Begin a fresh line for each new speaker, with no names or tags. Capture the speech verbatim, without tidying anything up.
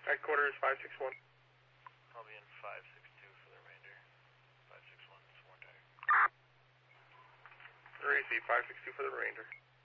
Headquarters five six one.
I'll be in five six two for the remainder. five six one, sworn target.
Racy, five six two for the remainder.